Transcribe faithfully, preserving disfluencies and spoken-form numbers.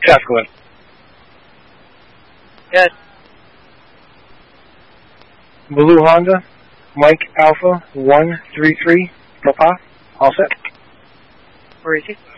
Traffic one. Good. Blue Honda, Mike Alpha one three three, Papa, all set. Where is he?